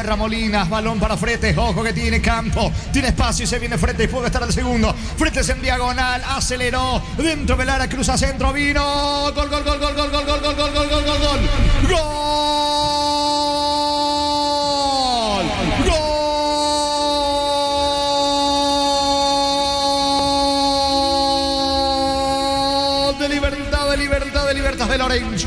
cierra Molinas, balón para Fretes, ojo que tiene campo, tiene espacio y se viene Fretes y puede estar el segundo. Fretes en diagonal, aceleró, dentro del área, cruza centro, vino, gol, gol, gol, gol, gol, gol, gol, gol, gol, gol, gol, gol, gol, gol, gol. De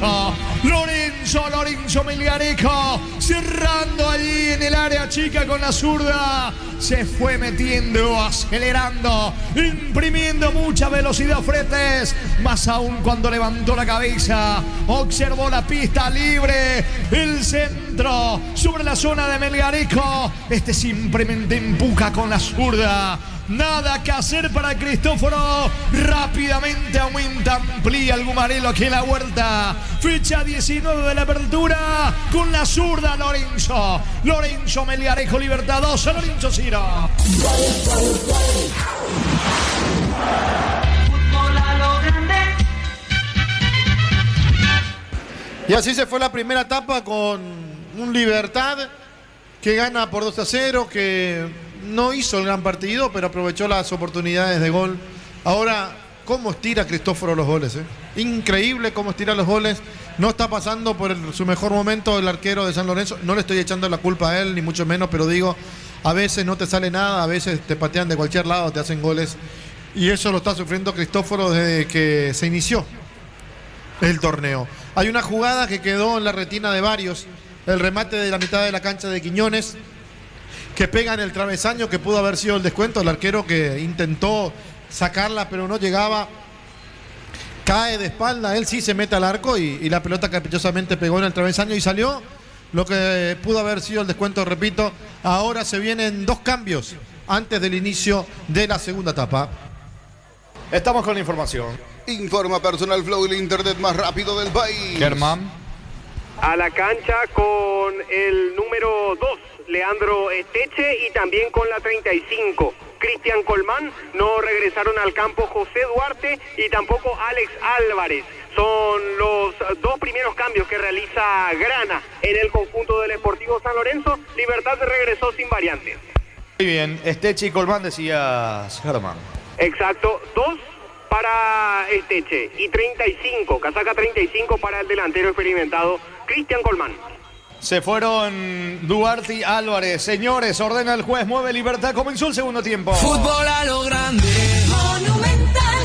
Lorenzo Melgarejo, cerrando allí en el área chica con la zurda, se fue metiendo, acelerando, imprimiendo mucha velocidad Fretes, más aún cuando levantó la cabeza, observó la pista libre, el centro sobre la zona de Melgarejo, simplemente empuja con la zurda. Nada que hacer para Cristóforo. Rápidamente aumenta, amplía el Gumarelo aquí en la vuelta. Fecha 19 de la apertura. Con la zurda Lorenzo. Lorenzo Melgarejo, Libertad 2, Lorenzo 0. Y así se fue la primera etapa con un Libertad que gana por 2-0, que no hizo el gran partido, pero aprovechó las oportunidades de gol. Ahora, ¿cómo estira Cristóforo los goles? Increíble cómo estira los goles. No está pasando por su mejor momento el arquero de San Lorenzo. No le estoy echando la culpa a él, ni mucho menos, pero digo, a veces no te sale nada, a veces te patean de cualquier lado, te hacen goles. Y eso lo está sufriendo Cristóforo desde que se inició el torneo. Hay una jugada que quedó en la retina de varios. El remate de la mitad de la cancha de Quiñones, que pega en el travesaño, que pudo haber sido el descuento. El arquero que intentó sacarla pero no llegaba, cae de espalda, él sí se mete al arco y la pelota caprichosamente pegó en el travesaño y salió lo que pudo haber sido el descuento, repito. Ahora se vienen dos cambios antes del inicio de la segunda etapa. Estamos con la información. Informa Personal Flow, el internet más rápido del país. Germán. A la cancha con el número 2, Leandro Esteche, y también con la 35, Cristian Colmán. No regresaron al campo José Duarte y tampoco Alex Álvarez. Son los dos primeros cambios que realiza Grana en el conjunto del Sportivo San Lorenzo. Libertad regresó sin variantes. Muy bien, Esteche y Colmán decías, Germán. Exacto, 2 para Esteche y 35, casaca 35 para el delantero experimentado Cristian Colmán. Se fueron Duarte y Álvarez. Señores, ordena el juez, mueve Libertad. Comenzó el segundo tiempo. Fútbol a lo grande. Monumental.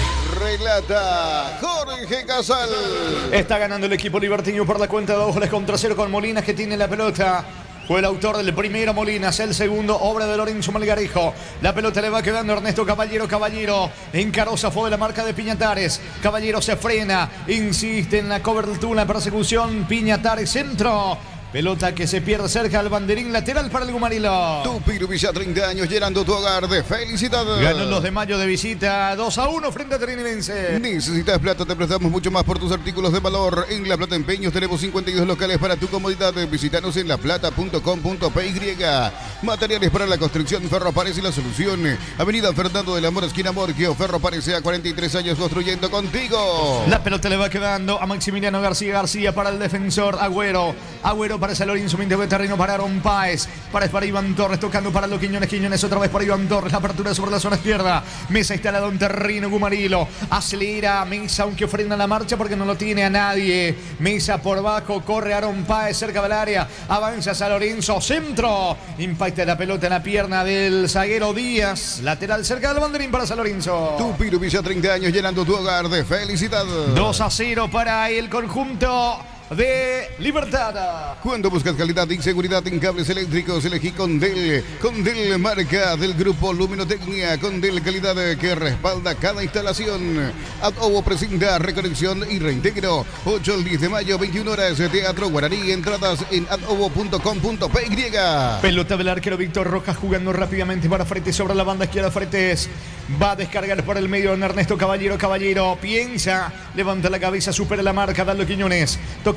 Relata Jorge Casal. Está ganando el equipo libertino por la cuenta de 2 goles contra 0 con Molinas, que tiene la pelota. Fue el autor del primero Molinas, el segundo obra de Lorenzo Melgarejo. La pelota le va quedando a Ernesto Caballero. Caballero encaró, zafó de la marca de Piñatares. Caballero se frena, insiste en la cobertura, la persecución. Piñatares, centro. Pelota que se pierde cerca al banderín lateral para el Gumarilo. Tupiro Villa, 30 años, llenando tu hogar de felicidad. Ganó el 2 de mayo de visita 2-1 frente a Trinidad. Necesitas plata, te prestamos mucho más por tus artículos de valor. En La Plata Empeños tenemos 52 locales para tu comodidad. Visítanos en laplata.com.py. Materiales para la construcción, Ferro Pares y la solución. Avenida Fernando del Amor, esquina Morquio. Ferro Pares, a 43 años construyendo contigo. La pelota le va quedando a Maximiliano García. García para el defensor Agüero. Agüero para San Lorenzo, medio de terreno para Aaron Páez. Para Iván Torres, tocando para los Quiñones. Quiñones otra vez para Iván Torres. La apertura sobre la zona izquierda. Mesa instalado en terreno Gumarilo. Acelera Mesa, aunque frena la marcha porque no lo tiene a nadie. Mesa por bajo, corre Aaron Páez cerca del área. Avanza San Lorenzo, centro. Impacta la pelota en la pierna del zaguero Díaz. Lateral cerca del banderín para San Lorenzo. Tupiro Villa, 30 años, llenando tu hogar de felicidad. 2-0 para el conjunto de Libertad. Cuando buscas calidad y seguridad en cables eléctricos, elegí Condel. Condel, marca del grupo Luminotecnia. Condel, calidad que respalda cada instalación. Adobo presenta reconexión y reintegro. 8 al 10 de mayo, 21 horas, Teatro Guaraní. Entradas en adobo.com.py. Pelota del arquero Víctor Rojas jugando rápidamente para Fretes sobre la banda izquierda. Fretes va a descargar por el medio en Ernesto Caballero. Caballero piensa, levanta la cabeza, supera la marca, Dalo Quiñones. Toca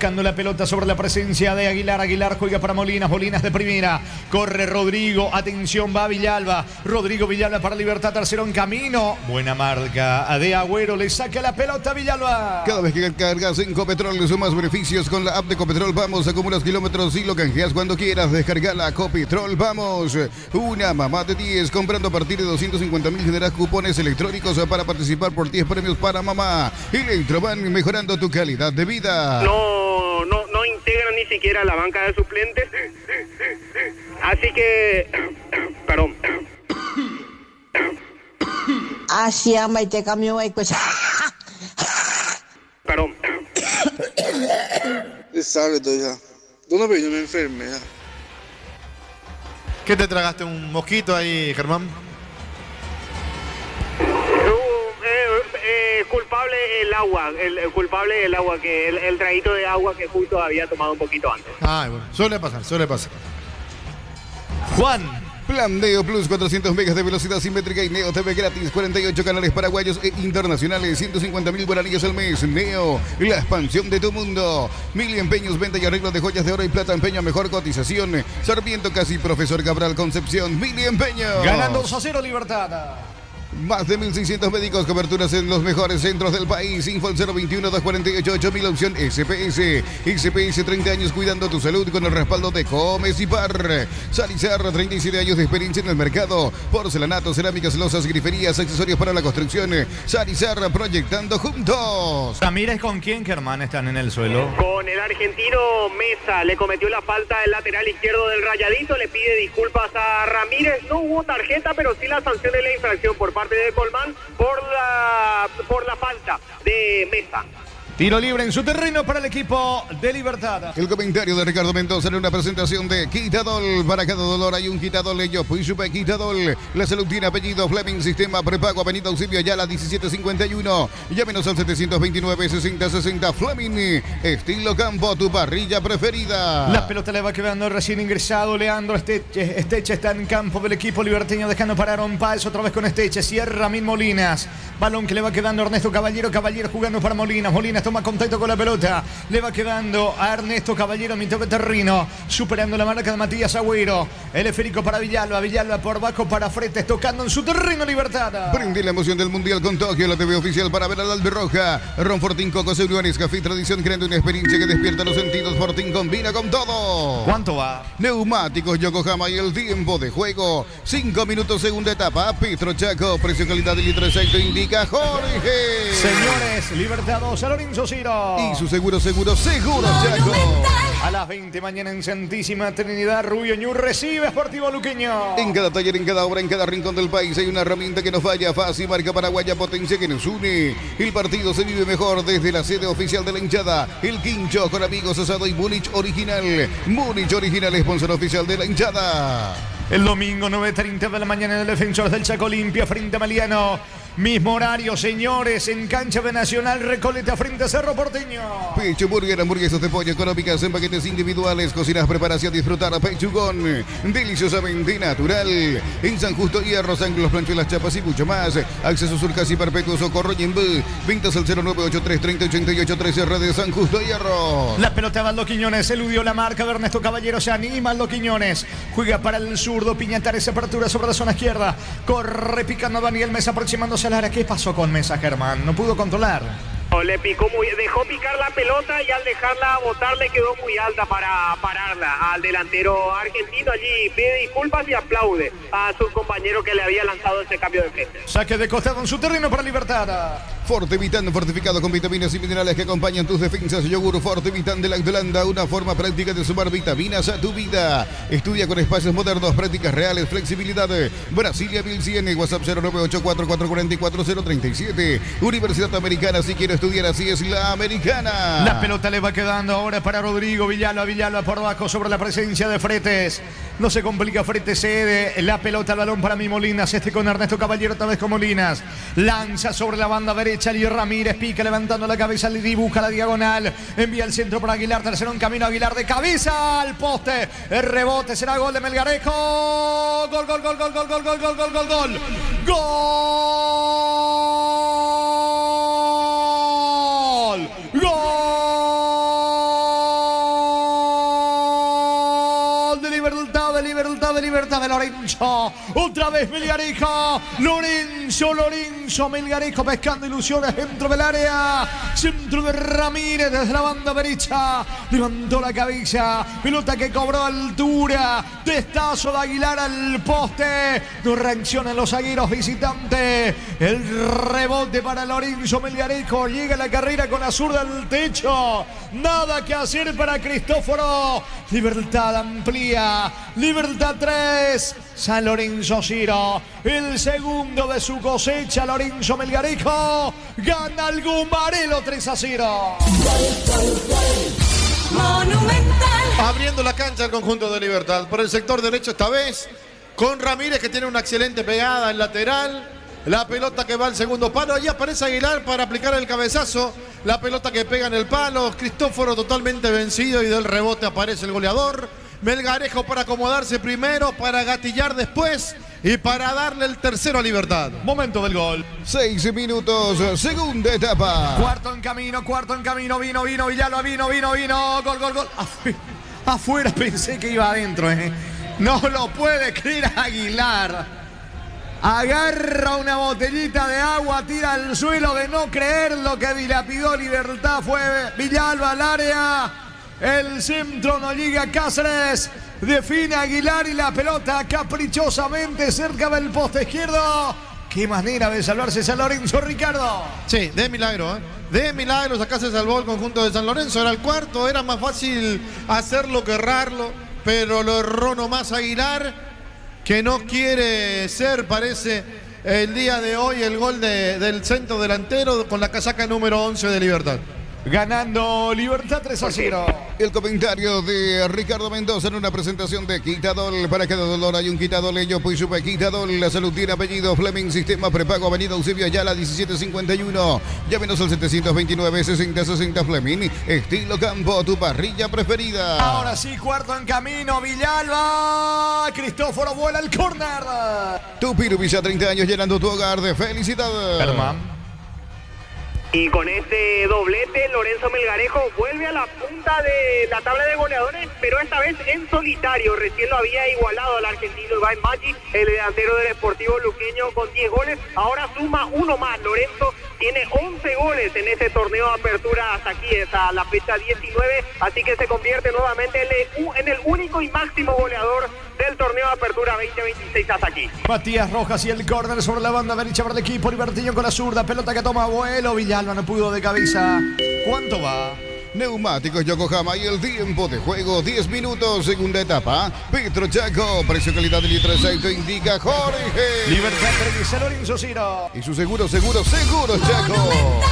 tocando la pelota sobre la presencia de Aguilar. Aguilar juega para Molinas. Molinas de primera. Corre Rodrigo. Atención, va Villalba. Rodrigo Villalba para Libertad. Tercero en camino. Buena marca de Agüero. Le saca la pelota a Villalba. Cada vez que cargas en Copetrol le sumas beneficios con la app de Copetrol. Vamos, acumulas kilómetros y lo canjeas cuando quieras. Descarga la Copetrol. Vamos. Una mamá de 10. Comprando a partir de 250.000 generas cupones electrónicos para participar por 10 premios para mamá. Electroban, mejorando tu calidad de vida. No integran ni siquiera la banca de suplentes. Así que... Perdón. Así ama y te cambió pues. Perdón. Sale todo ya. ¿Dónde vino mi enfermedad? ¿Qué te tragaste? ¿Un mosquito ahí, Germán? Culpable el agua, el culpable el agua, que el traguito de agua que justo había tomado un poquito antes. Ay, bueno, suele pasar. Juan. Plan Neo Plus, 400 megas de velocidad simétrica y Neo TV gratis, 48 canales paraguayos e internacionales, 150.000 guaraníes al mes. Neo, la expansión de tu mundo. Mil empeños, venta y arreglo de joyas de oro y plata, empeño a mejor cotización. Sarmiento Casi, Profesor Cabral Concepción, Mil empeños. Ganando 2-0 Libertad. Más de 1.600 médicos, coberturas en los mejores centros del país. Info al 021-248-8000, opción SPS. SPS, 30 años cuidando tu salud con el respaldo de Comes y Par. Salizar, 37 años de experiencia en el mercado. Porcelanato, cerámicas, losas, griferías, accesorios para la construcción. Salizar, proyectando juntos. Ramírez, ¿con quién, Germán, están en el suelo? Con el argentino Mesa, le cometió la falta el lateral izquierdo del Rayadito, le pide disculpas a Ramírez. No hubo tarjeta, pero sí la sanción de la infracción por parte de Colmán por la falta de Mesa. Tiro libre en su terreno para el equipo de Libertad. El comentario de Ricardo Mendoza en una presentación de Quitadol. Para cada dolor hay un Quitadol. Puisupe Quitadol. La salud tiene apellido. Fleming, sistema prepago. Avenida Eusebio Ayala, 1751. Llámenos al 729-6060. Fleming, estilo campo, tu parrilla preferida. La pelota le va quedando recién ingresado Leandro Esteche. Esteche está en campo del equipo liberteño, dejando parar un Páez otra vez con Esteche. Cierra Mil Molinas. Balón que le va quedando a Ernesto Caballero. Caballero jugando para Molinas. Molinas toma contacto con la pelota. Le va quedando a Ernesto Caballero, mitad de terreno. Superando la marca de Matías Agüero. El esférico para Villalba. Villalba por bajo para Fretes. Tocando en su terreno Libertad. Prende la emoción del Mundial con Tokio. La TV oficial para ver al Alberroja. Ron Fortín, Coco, Seguruanes, Café Tradición, creando una experiencia que despierta los sentidos. Fortín combina con todo. ¿Cuánto va? Neumáticos Yokohama y el tiempo de juego. 5 minutos, segunda etapa. Petro Chaco. Precio, calidad y litro exacto indica Jorge. Señores, Libertad 2, Lorenzo 0. Y su seguro Chaco. A las 20 mañana en Santísima Trinidad, Rubio Ñu recibe Sportivo Luqueño. En cada taller, en cada obra, en cada rincón del país hay una herramienta que nos falla. Fácil, marca paraguaya, potencia que nos une. El partido se vive mejor desde la sede oficial de la hinchada. El Quincho con amigos asado y Múnich Original. Múnich Original, sponsor oficial de la hinchada. El domingo 9:30 de la mañana en el Defensor del Chaco Olimpia frente a Maliano. Mismo horario, señores, en cancha de Nacional Recoleta frente a Cerro Porteño. Pecho Burger, hamburguesas de pollo económicas en paquetes individuales, cocinas, preparación, disfrutar pechugón, deliciosamente natural. En San Justo, Hierro, Ángulos, Planchuelas, Chapas y mucho más. Acceso Sur Casi Perpetuo, Socorro y Embú. Ventas al 0983-3088-13, redes San Justo, Hierro. La pelota de Aldo Quiñones, eludió la marca de Ernesto Caballero, se anima Aldo Quiñones. Juega para el zurdo, Piñatares, apertura sobre la zona izquierda. Corre picando Daniel Mesa, aproximándose al área. ¿Qué pasó con Mesa, Germán? No pudo controlar. Le picó dejó picar la pelota y al dejarla botar le quedó muy alta para pararla al delantero argentino. Allí pide disculpas y aplaude a su compañero que le había lanzado ese cambio de frente. Saque de costado en su terreno para Libertad. Forte Vitan, fortificado con vitaminas y minerales que acompañan tus defensas. Yogur Forte Vitan de la Holanda, una forma práctica de sumar vitaminas a tu vida. Estudia con espacios modernos, prácticas reales, flexibilidad. Brasilia 1100, WhatsApp 0984444037. Universidad Americana, si quiero estudiar así es la Americana. La pelota le va quedando ahora para Rodrigo Villalba. Villalba por abajo sobre la presencia de Fretes. No se complica, Fretes cede la pelota al balón para mi Molinas. Este con Ernesto Caballero, otra vez con Molinas. Lanza sobre la banda derecha. Y Ramírez pica levantando la cabeza, le dibuja la diagonal, envía el centro para Aguilar, tercero en camino, Aguilar de cabeza al poste, el rebote será gol de Melgarejo, gol, gol, gol, gol, gol, gol, gol, gol, gol, gol, gol, gol, gol, libertad de Lorenzo. Otra vez Melgarejo. Lorenzo Melgarejo pescando ilusiones dentro del área. Centro de Ramírez desde la banda derecha. Levantó la cabeza. Pelota que cobró altura. Testazo de Aguilar al poste. No reaccionan los zagueros visitantes. El rebote para Lorenzo Melgarejo. Llega la carrera con la zurda al techo. Nada que hacer para Cristóforo. Libertad amplía. Libertad 3. San Lorenzo 0. El segundo de su cosecha. Lorenzo Melgarejo. Gana el Gumbarelo 3-0. Monumental. Abriendo la cancha al conjunto de Libertad. Por el sector derecho esta vez. Con Ramírez que tiene una excelente pegada en lateral. La pelota que va al segundo palo. Ahí aparece Aguilar para aplicar el cabezazo. La pelota que pega en el palo. Cristóforo totalmente vencido y del rebote aparece el goleador. Melgarejo para acomodarse primero, para gatillar después y para darle el tercero a Libertad. Momento del gol. 6 minutos, segunda etapa. Cuarto en camino. Vino, Villalba, vino. Gol. Afuera pensé que iba adentro, No lo puede creer Aguilar. Agarra una botellita de agua, tira al suelo de no creer lo que dilapidó Libertad. Fue Villalba al área. El centro no llega a Cáceres. Define Aguilar y la pelota caprichosamente cerca del poste izquierdo. Qué manera de salvarse San Lorenzo, Ricardo. Sí, de milagro, De milagro, acá se salvó el conjunto de San Lorenzo. Era el cuarto, era más fácil hacerlo que errarlo. Pero lo erró nomás Aguilar, que no quiere ser, parece, el día de hoy el gol del centro delantero con la casaca número 11 de Libertad. Ganando Libertad 3-0. El comentario de Ricardo Mendoza en una presentación de Quitadol. Para cada dolor hay un Quitadol. Ello pues supe Quitadol. La salud tiene apellido. Fleming, sistema prepago. Avenida Eusebio Ayala 1751. Llámenos al 729-6060 Fleming. Estilo campo, tu parrilla preferida. Ahora sí, cuarto en camino. Villalba. Cristóforo vuela el córner. Tu Pirubilla, 30 años llenando tu hogar de felicidad. Herman. Y con este doblete, Lorenzo Melgarejo vuelve a la punta de la tabla de goleadores, pero esta vez en solitario. Recién lo había igualado al argentino Iván Maggi, el delantero del Sportivo Luqueño, con 10 goles. Ahora suma uno más. Lorenzo tiene 11 goles en este torneo de apertura hasta aquí, hasta la fecha 19. Así que se convierte nuevamente en el único y máximo goleador del torneo de apertura 2026 hasta aquí. Matías Rojas y el córner sobre la banda derecha para el equipo Libertiño con la zurda. Pelota que toma vuelo. Villalba no pudo de cabeza. ¿Cuánto va? Neumáticos Yokohama y el tiempo de juego 10 minutos, segunda etapa. Petro Chaco, precio calidad de litro de aceite indica Jorge. Libertad 3, San Lorenzo 0. Y su seguro Chaco.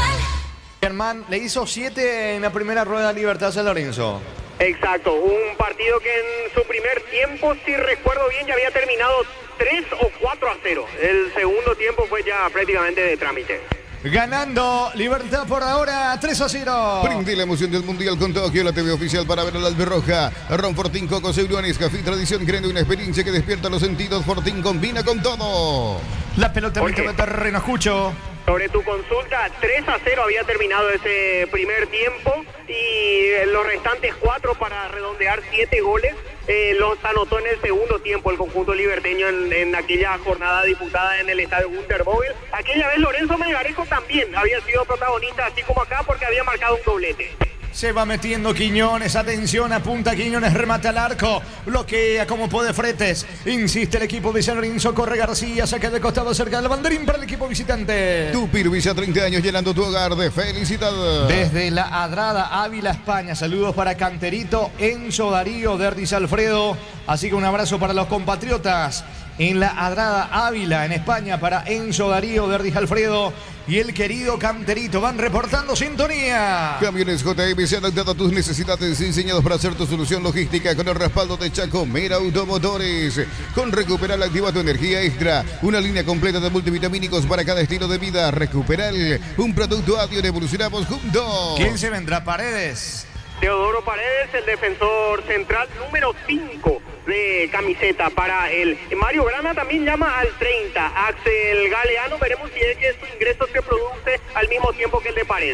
Germán le hizo 7 en la primera rueda Libertad San Lorenzo. Exacto, un partido que en su primer tiempo, si recuerdo bien, ya había terminado 3 o 4-0. El segundo tiempo fue ya prácticamente de trámite. Ganando Libertad por ahora 3-0. Brinde la emoción del Mundial con Tokio, la TV oficial para ver a la albirroja. Ron Fortín, Coco, Seuruanes, Café Tradición, creando una experiencia que despierta los sentidos. Fortín combina con todo. La pelota en mitad de terreno, escucho. Sobre tu consulta, 3-0 había terminado ese primer tiempo y los restantes 4 para redondear 7 goles los anotó en el segundo tiempo el conjunto liberteño en aquella jornada disputada en el estadio Gunter Vogel. Aquella vez Lorenzo Melgarejo también había sido protagonista, así como acá, porque había marcado un doblete. Se va metiendo Quiñones, atención, apunta Quiñones, remate al arco, bloquea como puede Fretes, insiste el equipo de San Lorenzo, corre García, saca de costado cerca del banderín para el equipo visitante. Tu Pirubilla, 30 años llenando tu hogar de felicidad. Desde la Adrada Ávila, España, saludos para Canterito, Enzo Darío, Derdis Alfredo, así que un abrazo para los compatriotas en la Adrada Ávila, en España, para Enzo Darío, Derdis Alfredo y el querido Canterito. Van reportando sintonía. Camiones JM se han adaptado a tus necesidades, diseñados para hacer tu solución logística con el respaldo de Chacomera Automotores. Con Recuperal activa tu energía extra, una línea completa de multivitamínicos para cada estilo de vida. Recuperal, un producto Adion, evolucionamos juntos. ¿Quién se vendrá? Paredes. Teodoro Paredes, el defensor central número 5 de camiseta para él. Mario Grana también llama al 30. Axel Galeano, veremos si es que su ingreso se produce al mismo tiempo que el de Paredes.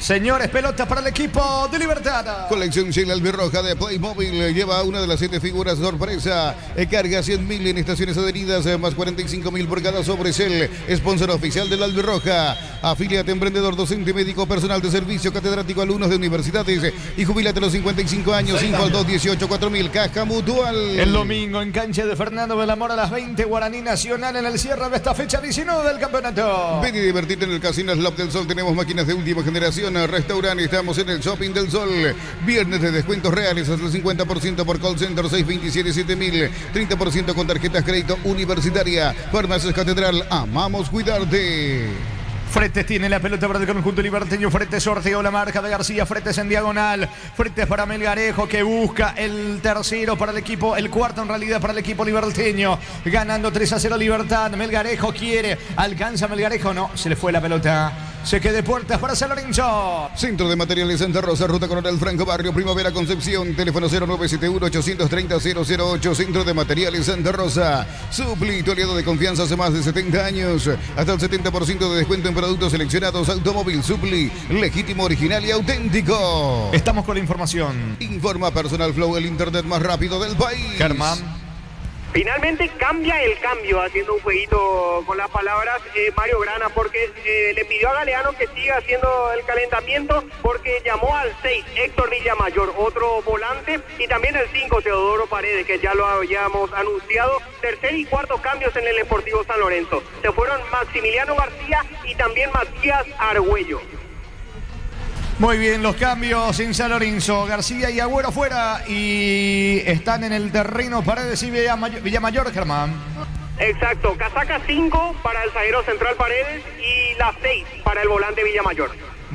Señores, pelotas para el equipo de Libertad. Colección Shell Albirroja de Playmobil lleva una de las 7 figuras sorpresa. Carga 100.000 en estaciones adheridas, más 45.000 por cada sobre Shell. Sponsor oficial de la Albirroja. Afíliate, emprendedor, docente, médico, personal de servicio, catedrático, alumnos de universidades y jubilate a los 55 años. 5 al 218 4000. Caja Mutual. El domingo en cancha de Fernando Belamor a las 20, Guaraní Nacional en el cierre de esta fecha 19 del campeonato. Ven y divertirte en el Casino Slot del Sol. Tenemos máquinas de última generación. Restaurante, estamos en el Shopping del Sol. Viernes de descuentos reales hasta el 50% por call center 627-7000. 30% con tarjetas crédito universitaria. Farmacias Catedral, amamos cuidarte. Fretes tiene la pelota para el conjunto liberteño. Fretes sorteó la marca de García. Fretes en diagonal. Fretes para Melgarejo que busca el tercero para el equipo. El cuarto en realidad para el equipo liberteño. Ganando 3-0 Libertad. Melgarejo quiere. Alcanza Melgarejo. No, se le fue la pelota. Se quede puertas para San Lorenzo. Centro de Materiales Santa Rosa, Ruta Coronel Franco, Barrio Primavera, Concepción. Teléfono 0971-830-008. Centro de Materiales Santa Rosa. Supli, tu aliado de confianza hace más de 70 años. Hasta el 70% de descuento en productos seleccionados. Automóvil Supli, legítimo, original y auténtico. Estamos con la información. Informa Personal Flow, el internet más rápido del país. Germán. Finalmente cambia el cambio, haciendo un jueguito con las palabras Mario Grana, porque le pidió a Galeano que siga haciendo el calentamiento, porque llamó al 6, Héctor Villamayor, otro volante, y también el 5, Teodoro Paredes, que ya lo habíamos anunciado. Tercer y cuarto cambios en el Sportivo San Lorenzo. Se fueron Maximiliano García y también Matías Argüello. Muy bien, los cambios en San Lorenzo. García y Agüero fuera y están en el terreno Paredes y Villamayor, Germán. Exacto, casaca 5 para el zaguero central Paredes y la 6 para el volante Villamayor.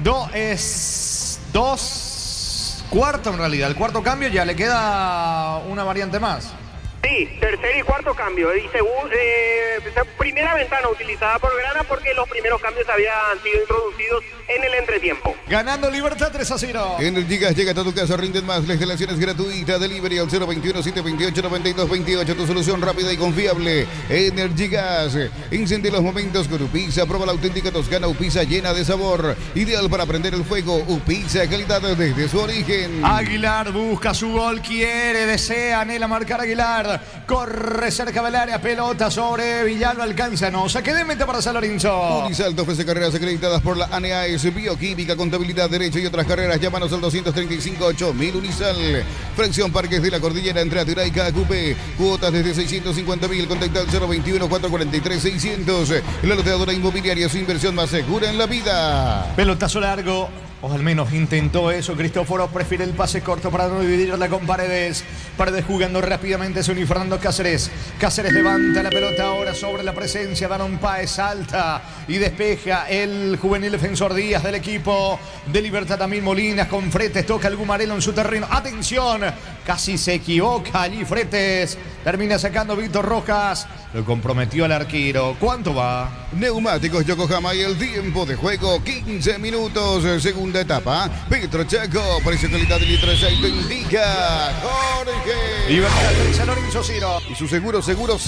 Dos cuarto en realidad. El cuarto cambio ya le queda una variante más. Sí, tercer y cuarto cambio. Y primera ventana utilizada por Grana porque los primeros cambios habían sido introducidos en el entretiempo. Ganando Libertad 3-0. Energigas llega a tu casa, rinden más. La instalación es gratuita. Delivery al 021-728-9228. Tu solución rápida y confiable. Energigas. Enciende los momentos con Upisa. Prueba la auténtica toscana Upisa llena de sabor. Ideal para prender el fuego. Upisa, calidad desde su origen. Aguilar busca su gol. Quiere, desea, anhela marcar Aguilar. Corre cerca del área, pelota sobre Villalba, alcanza, no, saque de meta para San Lorenzo. Unisalto ofrece carreras acreditadas por la ANEAES, bioquímica, contabilidad, derecho y otras carreras. Llámanos al 235-8000 Unisal. Fracción Parques de la Cordillera, entre Turaica, Cupé. Cuotas desde 650.000, contacta al 021-443-600. La loteadora inmobiliaria, su inversión más segura en la vida. Pelotazo largo. O al menos intentó eso. Cristóforo prefiere el pase corto para no dividirla con Paredes. Paredes jugando rápidamente. Se une Fernando Cáceres. Cáceres levanta la pelota ahora sobre la presencia. Daron Páez salta y despeja el juvenil defensor Díaz del equipo de Libertad. También Molinas con Fretes. Toca el Gumarelo en su terreno. Atención. Casi se equivoca allí Fretes. Termina sacando Víctor Rojas. Lo comprometió al arquero. ¿Cuánto va? Neumáticos Yokohama y el tiempo de juego 15 minutos. Segunda etapa. Petro Chaco. Precio, calidad de litro de aceite indica Jorge. Libertad de San Lorenzo 0. Y su seguro Chaco.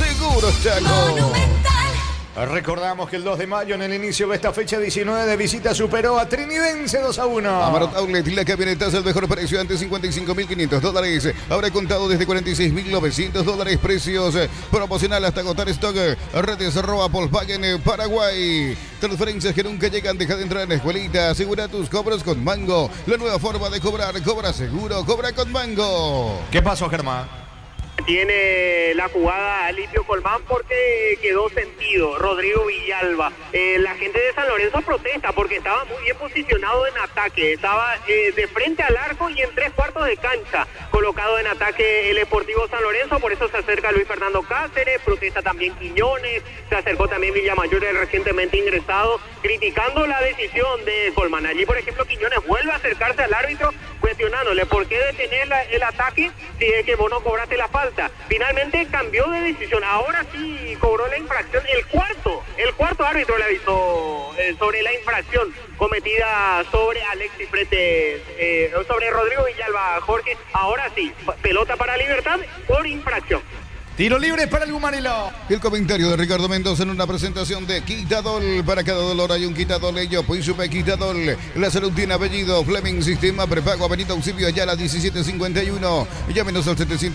Recordamos que el 2 de mayo en el inicio de esta fecha 19 de visita superó a Trinidense 2-1. Amarot Outlet, la camionetaza al mejor precio antes $55.500. Ahora contado desde $46.900. Precios promocional hasta agotar stock. Redes @Volkswagen Paraguay. Transferencias que nunca llegan. Deja de entrar en la escuelita. Asegura tus cobros con Mango. La nueva forma de cobrar. Cobra seguro. Cobra con Mango. ¿Qué pasó, Germán? Tiene la jugada Alipio Colmán porque quedó sentido Rodrigo Villalba. La gente de San Lorenzo protesta porque estaba muy bien posicionado en ataque. Estaba de frente al arco y en 3/4 de cancha colocado en ataque el Sportivo San Lorenzo. Por eso se acerca Luis Fernando Cáceres, protesta también Quiñones, se acercó también Villamayor, el recientemente ingresado, criticando la decisión de Colmán. Allí, por ejemplo, Quiñones vuelve a acercarse al árbitro cuestionándole por qué detener el ataque si es que vos no cobraste la falta. Finalmente cambió de decisión, ahora sí cobró la infracción. El cuarto árbitro le avisó sobre la infracción cometida sobre Alexis Fretes, sobre Rodrigo Villalba, Jorge. Ahora sí, pelota para Libertad por infracción. Tiro libre para el Gumarilo. El comentario de Ricardo Mendoza en una presentación de Quitadol. Para cada dolor hay un Quitadol. Ello, Puisupe Quitadol. La salud tiene apellido. Fleming Sistema Prepago Avenida Eusebio Ayala 1751. Llámenos al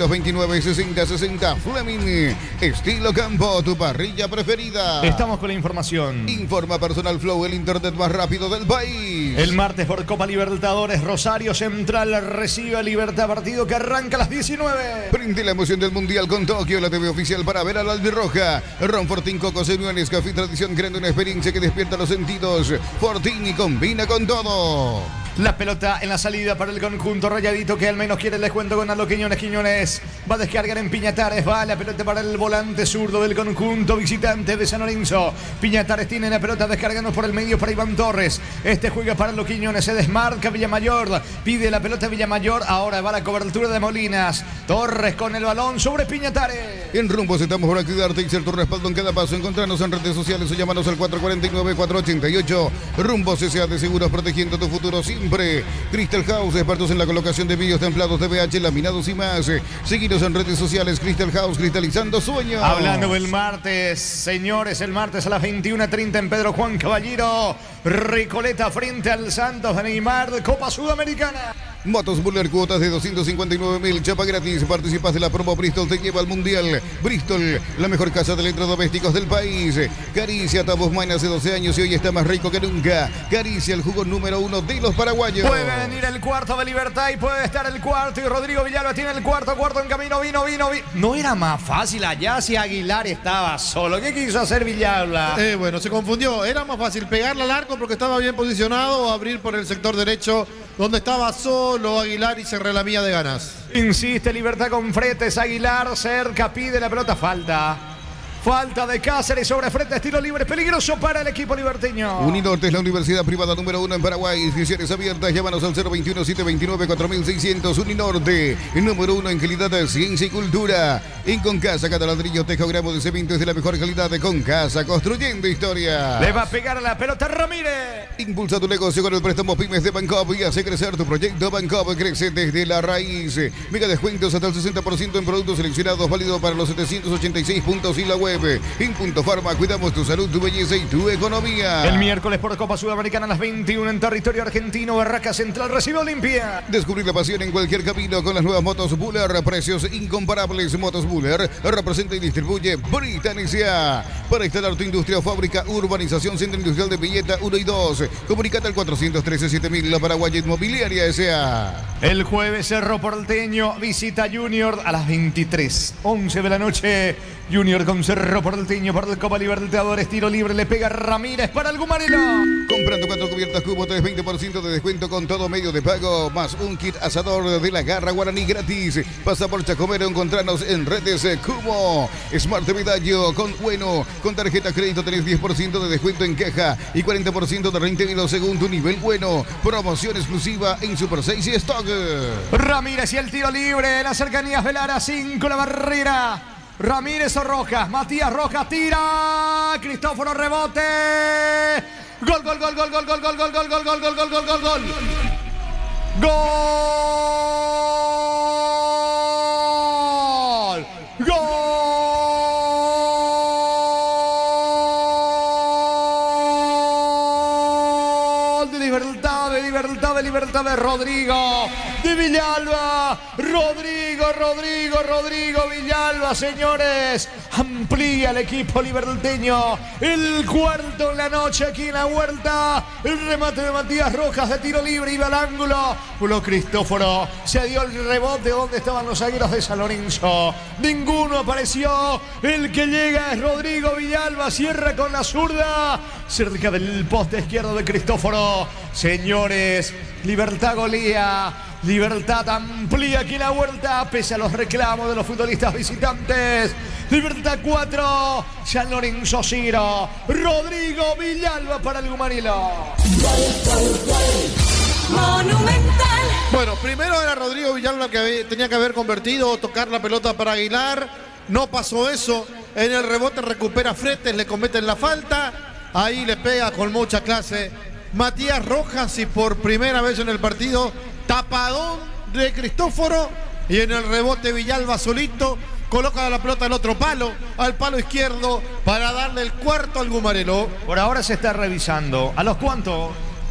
729-6060. Fleming. Estilo Campo, tu parrilla preferida. Estamos con la información. Informa Personal Flow, el internet más rápido del país. El martes por Copa Libertadores, Rosario Central recibe a Libertad, partido que arranca a las 19. Prende la emoción del Mundial con Tokio, la TV oficial para ver a la albirroja. Ron Fortín, Coco, Señueles, Café Tradición, creando una experiencia que despierta los sentidos. Fortín y combina con todo. La pelota en la salida para el conjunto rayadito que al menos quiere el descuento con Aldo Quiñones. Quiñones va a descargar en Piñatares. Va la pelota para el volante zurdo del conjunto visitante de San Lorenzo. Piñatares tiene la pelota descargando por el medio para Iván Torres. Este juega para Aldo Quiñones. Se desmarca Villamayor. Pide la pelota Villamayor. Ahora va la cobertura de Molinas. Torres con el balón sobre Piñatares. En Rumbos estamos para cuidarte y ser tu respaldo en cada paso. Encontranos en redes sociales o llámanos al 449-488. Rumbos S.A. de Seguros, protegiendo tu futuro siempre. Crystal House, expertos en la colocación de vidrios templados de BH, laminados y más. Seguinos en redes sociales. Crystal House, cristalizando sueños. Hablando del martes, señores, el martes a las 21:30 en Pedro Juan Caballero. Recoleta frente al Santos de Neymar, Copa Sudamericana. Motos Buller, cuotas de 259.000, chapa gratis. Participas de la promo Bristol, te lleva al Mundial. Bristol, la mejor casa de electrodomésticos del país. Caricia, Tabusmain hace 12 años y hoy está más rico que nunca. Caricia, el jugo número 1 de los paraguayos. Puede venir el cuarto de Libertad y puede estar el cuarto. Y Rodrigo Villalba tiene el cuarto en camino. Vino. No era más fácil allá si Aguilar estaba solo. ¿Qué quiso hacer Villalba? Bueno, se confundió. Era más fácil pegarle al arco porque estaba bien posicionado o abrir por el sector derecho donde estaba solo Aguilar y se relamía de ganas. Insiste Libertad con Fretes. Aguilar cerca, pide la pelota. Falta de Cáceres sobre Fretes, tiro libre, peligroso para el equipo liberteño. Uninorte es la universidad privada número 1 en Paraguay. Inscripciones abiertas, llámanos al 021-729-4600. Uninorte, el número 1 en calidad de ciencia y cultura. En Concasa, cada ladrillo, teja o gramo de cemento es de la mejor calidad. De Concasa, construyendo historia. Le va a pegar a la pelota Ramírez. Impulsa tu negocio con el préstamo Pymes de Bancop y hace crecer tu proyecto. Bancop crece desde la raíz. Mega descuentos hasta el 60% en productos seleccionados, válido para los 786 puntos y la web. En Punto Farma cuidamos tu salud, tu belleza y tu economía. El miércoles por Copa Sudamericana a las 21 en territorio argentino, Barraca Central recibe Olimpia. Descubrir la pasión en cualquier camino con las nuevas motos Buller. Precios incomparables. Motos Buller representa y distribuye Britan S.A. Para instalar tu industria o fábrica, urbanización Centro Industrial de Villeta 1 y 2. Comunicate al 413-7000, la Paraguaya Inmobiliaria S.A. El jueves Cerro Porteño visita Junior a las 23:11 de la noche. Junior con Cerro Porteño por la Copa Libertadores, tiro libre, le pega Ramírez para el Gumarilo. Comprando 4 cubiertas Cubo, 20% de descuento con todo medio de pago, más un kit asador de la Garra Guaraní gratis. Pasa por Chacomero, encontrarnos en redes Cubo. Smart Medallo con bueno, con tarjeta crédito tenés 10% de descuento en caja y 40% de reintegro según tu nivel bueno. Promoción exclusiva en Super 6 y Stock. Ramírez y el tiro libre en las cercanías del área 5, la barrera. Ramírez o Rojas, Matías Rojas tira, Cristóforo rebote, gol, gol, gol, gol, gol, gol, gol, gol, gol, gol, gol, gol, gol, gol, gol, gol, gol, gol de libertad, de libertad, de libertad de Rodrigo, de Villalba, Rodrigo Villalba, señores, amplía el equipo liberteño, el cuarto en la noche aquí en la Huerta, el remate de Matías Rojas de tiro libre, iba al ángulo, Cristóforo, se dio el rebote donde estaban los zagueros de San Lorenzo, ninguno apareció, el que llega es Rodrigo Villalba, cierra con la zurda, cerca del poste izquierdo de Cristóforo, señores, Libertad golea, Libertad amplía aquí en la Huerta, pese a los reclamos de los futbolistas visitantes. Libertad 4, San Lorenzo 0. Rodrigo Villalba para el Gumarilo. Monumental. Bueno, primero era Rodrigo Villalba que tenía que haber convertido, tocar la pelota para Aguilar. No pasó eso. En el rebote recupera Fretes, le cometen la falta. Ahí le pega con mucha clase Matías Rojas y por primera vez en el partido, tapadón de Cristóforo. Y en el rebote Villalba solito coloca la pelota al otro palo, al palo izquierdo, para darle el cuarto al Gumarelo. Por ahora se está revisando. ¿A los cuántos?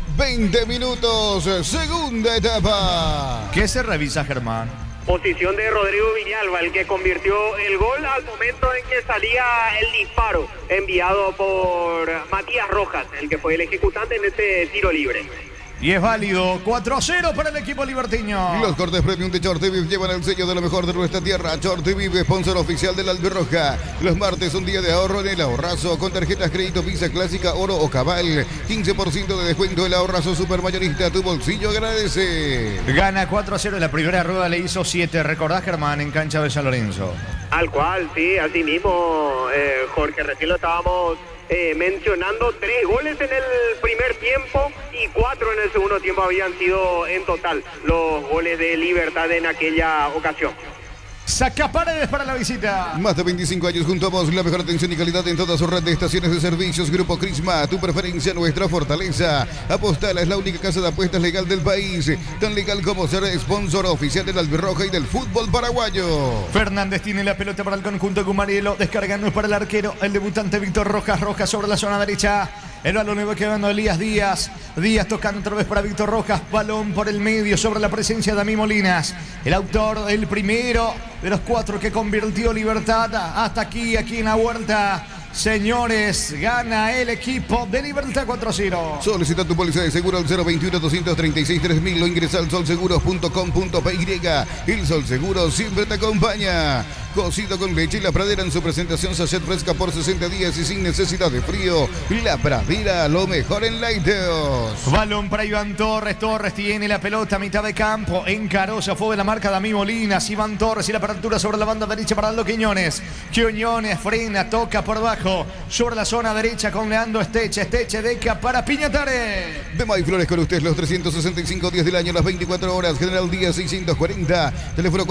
20 minutos, segunda etapa. ¿Qué se revisa, Germán? Posición de Rodrigo Villalba, el que convirtió el gol al momento en que salía el disparo enviado por Matías Rojas, el que fue el ejecutante en ese tiro libre. Y es válido, 4-0 para el equipo liberteño. Los cortes premium de Chortevib llevan el sello de lo mejor de nuestra tierra. Chortevib, sponsor oficial del Albirroja. Los martes, un día de ahorro en el ahorrazo con tarjetas crédito Visa Clásica, Oro o Cabal. 15% de descuento el ahorrazo supermayorista. Tu bolsillo agradece. Gana 4-0 en la primera rueda, le hizo 7. ¿Recordás, Germán, en cancha de San Lorenzo? Al cual, sí, así mismo, Jorge, recién lo estábamos mencionando. 3 goles en el primer tiempo y 4 en el segundo tiempo habían sido en total los goles de Libertad en aquella ocasión. Saca paredes para la visita. Más de 25 años junto a vos, la mejor atención y calidad en toda su red de estaciones de servicios. Grupo Crisma, tu preferencia, nuestra fortaleza. Apostala es la única casa de apuestas legal del país, tan legal como ser sponsor oficial del Albirroja y del fútbol paraguayo. Fernández tiene la pelota para el conjunto Gumarelo, descargando para el arquero, el debutante Víctor Rojas. Rojas sobre la zona derecha. El balón nuevo quedando Elías Díaz. Díaz tocando otra vez para Víctor Rojas. Balón por el medio sobre la presencia de Dami Molinas. El autor del primero de los 4 que convirtió Libertad. Hasta aquí en la huerta. Señores, gana el equipo de Libertad 4-0. Solicita tu póliza de seguro al 021-236-3000 o ingresa al solseguros.com.py. El Sol Seguro siempre te acompaña. Cocido con leche y La Pradera en su presentación sachet fresca por 60 días y sin necesidad de frío. La Pradera, lo mejor en lácteos. Balón para Iván Torres. Torres tiene la pelota a mitad de campo. Encaró, se fue de la marca Dami Molinas. Iván Torres y la apertura sobre la banda derecha para Aldo Quiñones. Quiñones frena, toca por abajo. Sobre la zona derecha con Leandro Esteche. Esteche deca para Piñatare. De Mayflores con ustedes los 365 días del año, las 24 horas. General Díaz 640. Teléfono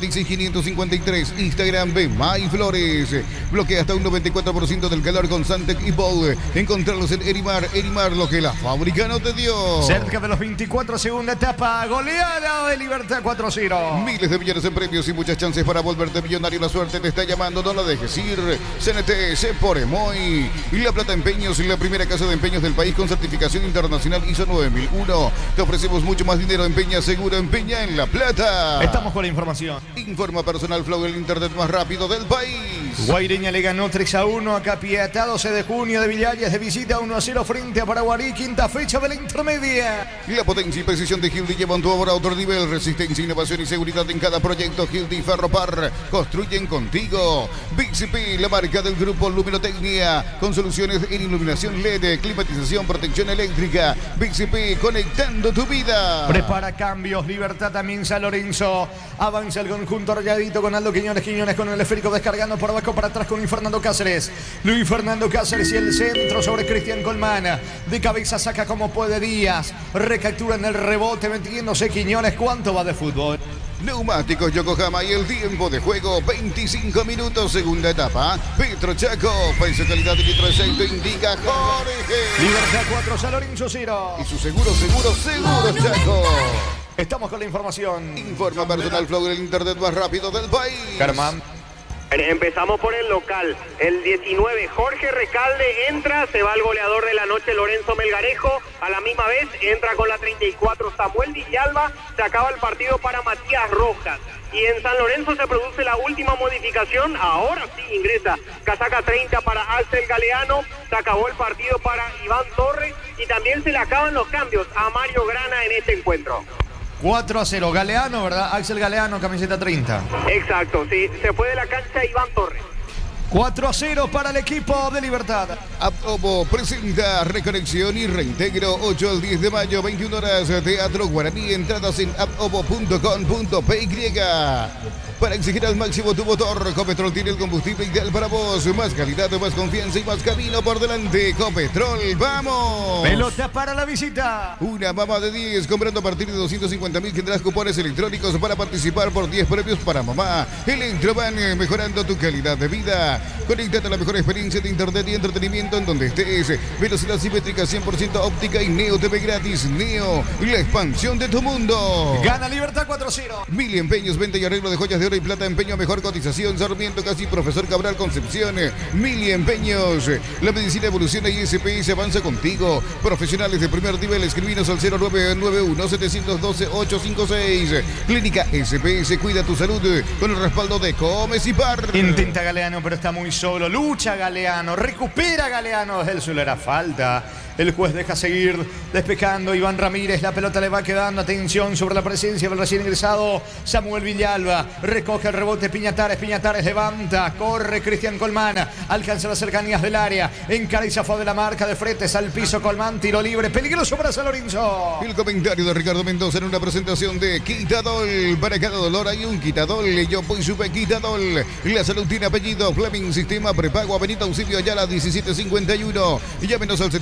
496-553. Instagram de Mayflores. Bloquea hasta un 94% del calor con Santec y Bol. Encontrarlos en Erimar. Erimar, lo que la fábrica no te dio. Cerca de los 24, segunda etapa. Goleada de Libertad 4-0. Miles de millones en premios y muchas chances para volverte millonario. La suerte te está llamando, no la dejes ir. CNT, se por Emoy. Y La Plata Empeños, la primera casa de empeños del país con certificación internacional ISO 9001. Te ofrecemos mucho más dinero. Empeña seguro, empeña en La Plata. Estamos con la información. Informa Personal Flow, el internet más rápido del país. Guaireña le ganó 3-1 a Capiatá, 12 de junio de Villalles de visita 1-0 frente a Paraguarí, quinta fecha de la intermedia. La potencia y precisión de Hildy llevan tu obra a otro nivel. Resistencia, innovación y seguridad en cada proyecto. Hildy Ferropar, construyen contigo. BCP, la marca del grupo Luminotecnia, con soluciones en iluminación LED, climatización, protección eléctrica. BCP, conectando tu vida. Prepara cambios, Libertad también San Lorenzo. Avanza el conjunto rayadito con Aldo Quiñones. Quiñones con el esférico descargando por abajo para atrás con Luis Fernando Cáceres. Luis Fernando Cáceres y el centro sobre Cristian Colmán. De cabeza saca como puede Díaz. Recaptura en el rebote metiéndose Quiñones. ¿Cuánto va de fútbol? Neumáticos Yokohama y el tiempo de juego 25 minutos, segunda etapa. Petro Chaco, peso, calidad y litro de aceite indica Jorge. Libertad 4, San Lorenzo 0. Y su seguro Chaco. Estamos con la información. Informa Personal Flow, el internet más rápido del país. Germán. Empezamos por el local. El 19, Jorge Recalde entra, se va el goleador de la noche, Lorenzo Melgarejo. A la misma vez entra con la 34, Samuel Villalba. Se acaba el partido para Matías Rojas. Y en San Lorenzo se produce la última modificación. Ahora sí ingresa casaca 30 para Axel Galeano. Se acabó el partido para Iván Torres. Y también se le acaban los cambios a Mario Grana en este encuentro. 4-0, Galeano, ¿verdad? Axel Galeano, camiseta 30. Exacto, sí, se fue de la cancha Iván Torres. 4-0 para el equipo de Libertad. Aptobo presenta Reconexión y Reintegro 8 al 10 de mayo, 21 horas, Teatro Guaraní, entradas en aptobo.com.py. Para exigir al máximo tu motor, Copetrol tiene el combustible ideal para vos. Más calidad, más confianza y más camino por delante. Copetrol, ¡vamos! Pelota para la visita. Una mamá de 10, comprando a partir de 250.000 tendrás cupones electrónicos para participar por 10 premios para mamá. Electroban, mejorando tu calidad de vida. Conéctate a la mejor experiencia de internet y entretenimiento en donde estés. Velocidad simétrica 100% óptica y Neo TV gratis. Neo, la expansión de tu mundo. Gana Libertad 4-0. Mili Empeños, venta y arreglo de joyas de de oro y plata, empeño, mejor cotización. Sarmiento, Casi, Profesor Cabral, Concepción. Mili Empeños. La medicina evoluciona y SPS avanza contigo. Profesionales de primer nivel, escribinos al 0991-712-856. Clínica SPS, cuida tu salud con el respaldo de Comecipar. Intenta Galeano, pero está muy solo. Lucha Galeano, recupera Galeano. Desde el suelo era falta. El juez deja seguir despejando. Iván Ramírez, la pelota le va quedando. Atención sobre la presencia del recién ingresado Samuel Villalba. Recoge el rebote Piñatares. Piñatares levanta. Corre Cristian Colmán. Alcanza las cercanías del área. Encara y zafó de la marca de fretes al piso. Colmán, tiro libre. Peligroso para San Lorenzo. El comentario de Ricardo Mendoza en una presentación de Quitadol. Para cada dolor hay un Quitadol. Yo voy Super Quitadol. La salud tiene apellido. Fleming, sistema prepago. Avenida Auxilio Ayala 1751. Llámenos al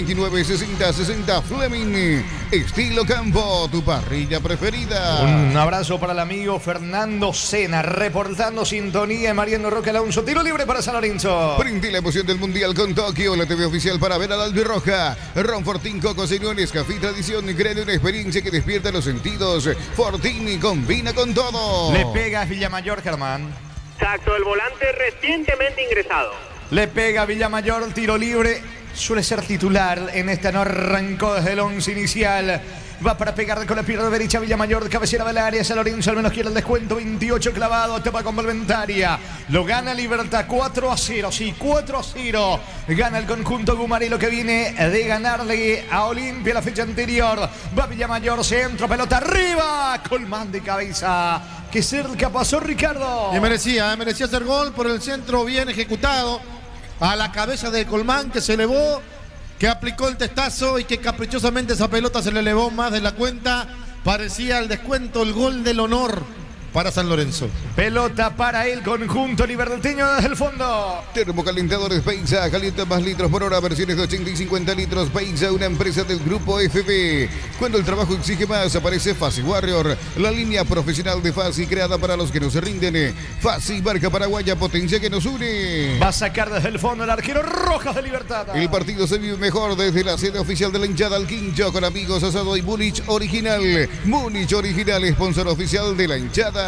729-60-60. Fleming, estilo campo, tu parrilla preferida. Un abrazo para el amigo Fernando Sena, reportando sintonía. Mariano Roque Alonso, tiro libre para San Lorenzo. Prende la emoción del Mundial con Tokio, la TV oficial para ver a la albirroja. Ron Fortín, Coco, señores, café tradición, crea una experiencia que despierta los sentidos. Fortín combina con todo. Le pega a Villamayor, Germán. Exacto, el volante recientemente ingresado. Le pega a Villamayor, tiro libre. Suele ser titular en esta, no arrancó desde el 11 inicial. Va para pegar con la pierna derecha Villamayor, cabecera del área. San Lorenzo al menos quiere el descuento. 28 clavado, tapa complementaria. Lo gana Libertad 4-0. Sí, 4-0. Gana el conjunto Gumarelo, que viene de ganarle a Olimpia la fecha anterior. Va Villamayor, centro, pelota arriba. Colmán de cabeza. Que cerca pasó Ricardo. Y merecía hacer gol por el centro bien ejecutado. A la cabeza de Colmán, que se elevó, que aplicó el testazo y que caprichosamente esa pelota se le elevó más de la cuenta. Parecía el descuento, el gol del honor para San Lorenzo. Pelota para el conjunto liberteño desde el fondo. Termocalentadores Peinza, calienta más litros por hora, versiones de 80 y 50 litros. Peinza, una empresa del grupo FB. Cuando el trabajo exige más, aparece Fasi Warrior, la línea profesional de Fasi creada para los que no se rinden. Fasi, marca paraguaya, potencia que nos une. Va a sacar desde el fondo el arquero Rojas de Libertad. El partido se vive mejor desde la sede oficial de la hinchada al Quincho, con amigos, asado y Múnich Original. Múnich Original, sponsor oficial de la hinchada.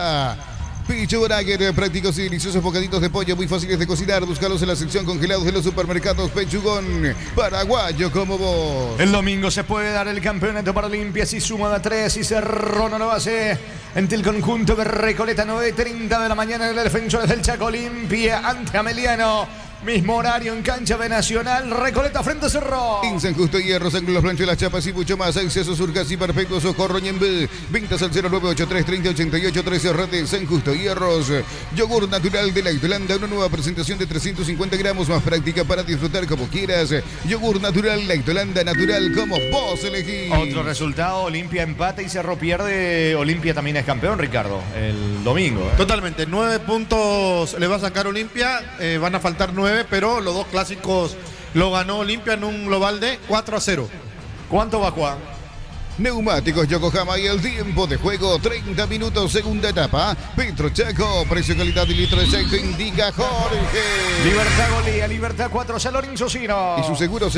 Picho Brager, prácticos y deliciosos bocaditos de pollo muy fáciles de cocinar. Búscalos en la sección congelados de los supermercados. Pechugón, paraguayo como vos. El domingo se puede dar el campeonato para Olimpia si suma de 3 y Cerro no lo hace. Ante el conjunto de Recoleta, 9:30 de la mañana en el Defensores del Chaco. Olimpia ante Ameliano. Mismo horario en cancha de Nacional. Recoleta frente a Cerro. En San Justo Hierro, ángulos, planchas, las chapas y mucho más. Acceso Surcas y Perfecto Socorro Ñembé. Ventas al 0983-3088-13. Red San Justo Hierros. Yogur natural de la Lactolanda. Una nueva presentación de 350 gramos, más práctica para disfrutar como quieras. Yogur natural Lactolanda, natural como vos elegís. Otro resultado, Olimpia empata y Cerro pierde. Olimpia también es campeón, Ricardo, el domingo. Totalmente, 9 puntos le va a sacar Olimpia. Van a faltar 9. Pero los dos clásicos lo ganó Olimpia en un global de 4-0. ¿Cuánto va, Juan? Neumáticos Yokohama y el tiempo de juego 30 minutos, segunda etapa. Petro Chaco, precio, calidad y litro de aceite indica Jorge. Libertad golea, Libertad 4, San Lorenzo 0. Y su seguros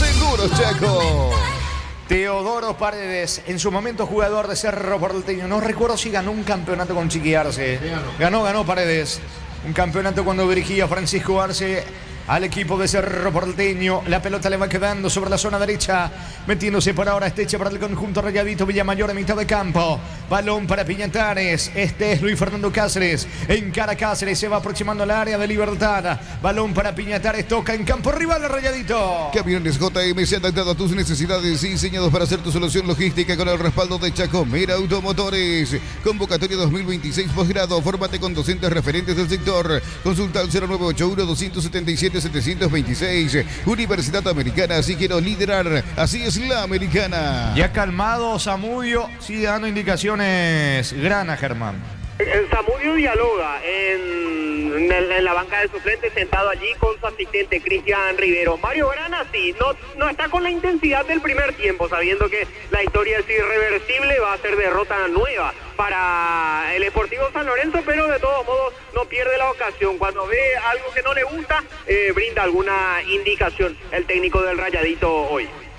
Chaco. Teodoro Paredes, en su momento jugador de Cerro Porteño. No recuerdo si ganó un campeonato con Chiqui Arce. Ganó Paredes. Un campeonato cuando dirigía Francisco Arce al equipo de Cerro Porteño. La pelota le va quedando sobre la zona derecha, metiéndose por ahora Esteche para el conjunto Rayadito. Villamayor en mitad de campo. Balón para Piñatares. Este es Luis Fernando Cáceres. Encara Cáceres, se va aproximando al área de Libertad. Balón para Piñatares, toca en campo rival a Rayadito. Camiones JM se han adaptado a tus necesidades y diseñados para hacer tu solución logística con el respaldo de Chacomera Automotores. Convocatoria 2026 posgrado. Fórmate con docentes referentes del sector. Consulta al 0981-277-726. Universidad Americana, así quiero liderar. Así es la americana. Ya calmado Zamudio, sigue dando indicaciones. Grana, Germán. Zamudio dialoga en la banca de suplentes, sentado allí con su asistente Cristian Rivero. Mario Grana sí, no está con la intensidad del primer tiempo, sabiendo que la historia es irreversible, va a ser derrota nueva para el Sportivo San Lorenzo, pero de todos modos no pierde la ocasión. Cuando ve algo que no le gusta, brinda alguna indicación el técnico del Rayadito hoy.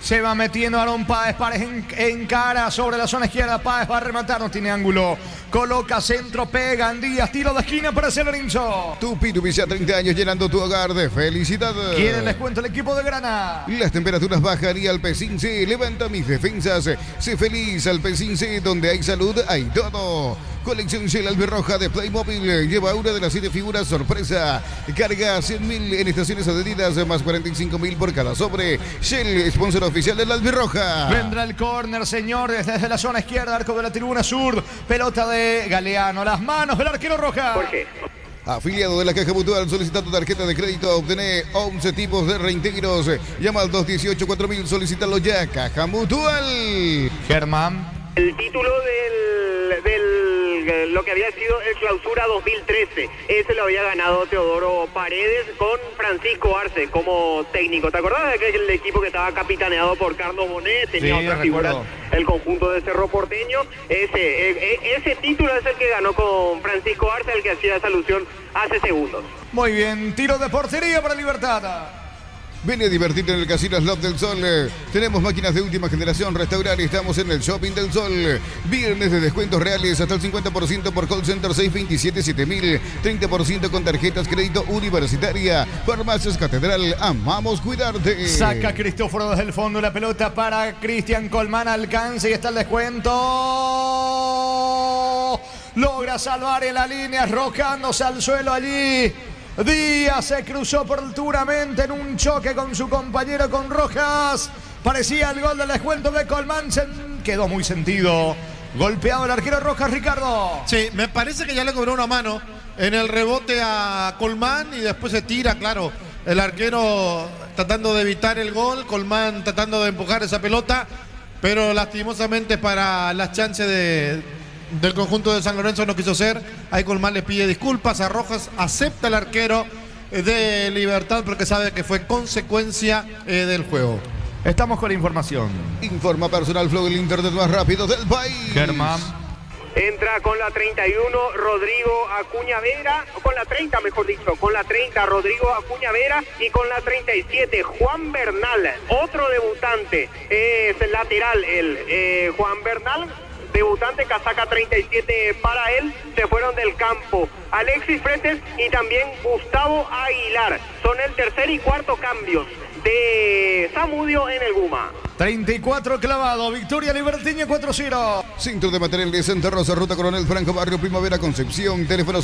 Se va metiendo Aaron Páez. Páez en cara sobre la zona izquierda. Páez va a rematar, no tiene ángulo. Coloca centro, pega en Díaz. Tiro de esquina para San Lorenzo. Tupi ya 30 años llenando tu hogar de felicidad. ¿Quiere el descuento el equipo de Grana? Las temperaturas bajan y Alpecin C levanta mis defensas. Sé feliz, Alpecin C, donde hay salud, hay todo. Colección Shell Albirroja de Playmobil. Lleva una de las 7 figuras sorpresa. Carga 100.000 en estaciones adheridas, más 45.000 por cada sobre. Shell, sponsor oficial de la Albirroja. Vendrá el córner, señores, desde la zona izquierda, arco de la tribuna sur. Pelota de Galeano. Las manos del arquero Roja. Jorge. Afiliado de la Caja Mutual, solicita tu tarjeta de crédito, obtener 11 tipos de reintegros. Llama al 218-4000, solicítalo ya. Caja Mutual. Germán. El título lo que había sido el Clausura 2013, ese lo había ganado Teodoro Paredes con Francisco Arce como técnico. ¿Te acordás de aquel equipo que estaba capitaneado por Carlos Bonet? Tenía Sí, otras figuras, el conjunto de Cerro Porteño. Ese título es el que ganó con Francisco Arce, el que hacía esa alusión hace segundos. Muy bien, tiro de portería para Libertad. Ven a divertirte en el Casino Slot del Sol. Tenemos máquinas de última generación, restaurar y estamos en el Shopping del Sol. Viernes de descuentos reales hasta el 50% por call center 627-7000, 30% con tarjetas crédito universitaria. Farmacias Catedral, amamos cuidarte. Saca Cristóforo desde el fondo la pelota para Cristian Colmán, alcance y está el descuento. Logra salvar en la línea, arrojándose al suelo allí. Díaz se cruzó porturamente en un choque con su compañero, con Rojas. Parecía el gol del descuento de Colmán. Quedó muy sentido. Golpeado el arquero Rojas, Ricardo. Sí, me parece que ya le cobró una mano en el rebote a Colmán y después se tira, claro. El arquero tratando de evitar el gol, Colmán tratando de empujar esa pelota, pero lastimosamente para las chances del conjunto de San Lorenzo no quiso ser. Ahí Colmán le pide disculpas a Rojas, acepta el arquero de Libertad porque sabe que fue consecuencia del juego. Estamos con la información. Informa Personal Flow, el internet más rápido del país. Germán. Entra con la 31 Rodrigo Acuña Vera, con la 30 mejor dicho, con la 30 Rodrigo Acuña Vera y con la 37 Juan Bernal, otro debutante, es el lateral Juan Bernal, debutante, casaca 37 para él. Se fueron del campo Alexis Fretes y también Gustavo Aguilar. Son el tercer y cuarto cambios de Zamudio en el Guma. 34 clavado, victoria Liberteña 4-0. Centro de Materiales Santa Rosa, Ruta Coronel Franco, Barrio Primavera, Concepción. Teléfono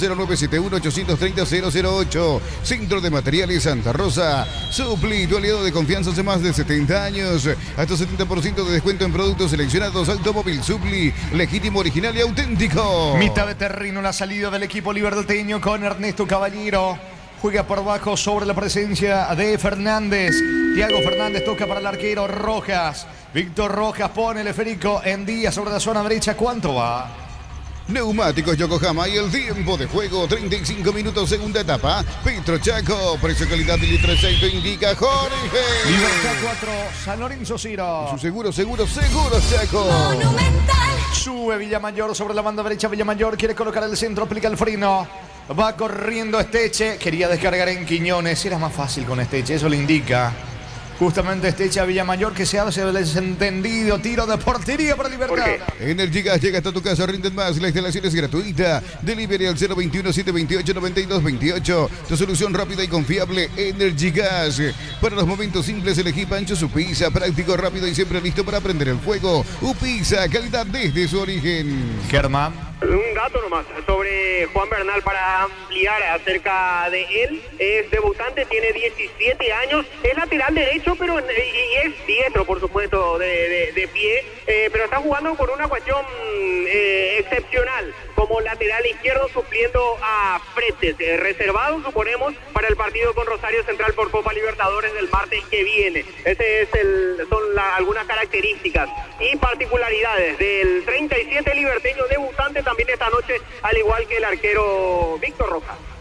0971-830-008. Centro de Materiales Santa Rosa. Supli, tu aliado de confianza hace más de 70 años. Hasta 70% de descuento en productos seleccionados. Automóvil Supli, legítimo, original y auténtico. Mitad de terreno, la salida del equipo liberteño con Ernesto Caballero. Juega por bajo sobre la presencia de Fernández. Thiago Fernández toca para el arquero Rojas. Víctor Rojas pone el esférico en Díaz sobre la zona derecha. ¿Cuánto va? Neumáticos Yokohama y el tiempo de juego 35 minutos, segunda etapa. Petro Chaco, precio, calidad y litro aceite indica Jorge. Libertad 4, San Lorenzo 0. Su seguro Chaco. Monumental. Sube Villamayor sobre la banda derecha. Villamayor quiere colocar el centro, aplica el freno. Va corriendo Esteche. Quería descargar en Quiñones. Era más fácil con Esteche, eso le indica. Justamente Esteche a Villamayor, que se hace el desentendido. Tiro de portería para Libertad. Energigas llega hasta tu casa, rinden más. La instalación es gratuita. Delivery al 021-728-9228. Tu solución rápida y confiable, Energigas. Para los momentos simples, elegí Pancho Upisa. Práctico, rápido y siempre listo para prender el fuego. Upisa, calidad desde su origen. Germán. Un dato nomás sobre Juan Bernal para ampliar acerca de él. Es debutante, tiene 17 años, es lateral derecho, pero y es diestro, por supuesto, de pie, pero está jugando por una cuestión excepcional como lateral izquierdo, supliendo a Fretes, reservado, suponemos, para el partido con Rosario Central por Copa Libertadores del martes que viene. Son algunas características y particularidades del 37 liberteño debutante también esta noche, al igual que el arquero Víctor Rojas.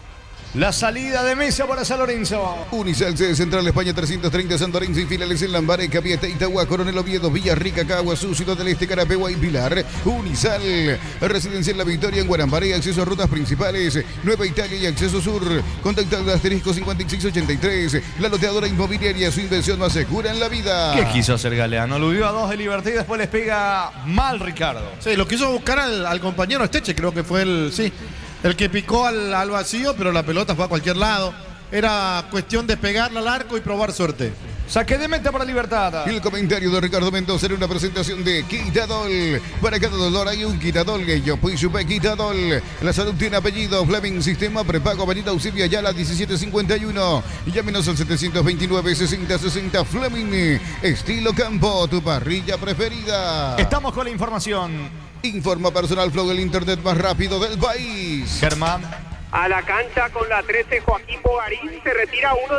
La salida de Mesa para San Lorenzo. Unisal C Central España 330 Santorense y filiales en Lambaré, Capieta, Itagua, Coronel Oviedo, Villarrica, Caguazú, Ciudad del Este, Carapegua y Pilar. Unisal, residencia en La Victoria en Guarambaré, acceso a rutas principales, Nueva Italia y acceso sur. Contactando asterisco 5683. La loteadora inmobiliaria, su inversión más segura en la vida. ¿Qué quiso hacer Galeano? Lo vio a 2 de Libertad y después les pega mal Ricardo. Sí, lo quiso buscar al compañero Esteche, creo que fue el que picó al vacío, pero la pelota fue a cualquier lado. Era cuestión de pegarla al arco y probar suerte. Saque de meta para Libertad. El comentario de Ricardo Mendoza en una presentación de Quitadol. Para cada dolor hay un Quitadol. Yo fui Super Quitadol. La salud tiene apellido. Fleming Sistema Prepago Avenida Auxilia Yala 1751. Llámenos al 729-6060 Fleming. Estilo Campo, tu parrilla preferida. Estamos con la información. Informa Personal Flow, el internet más rápido del país. Germán. A la cancha con la 13 Joaquín Bogarín, se retira uno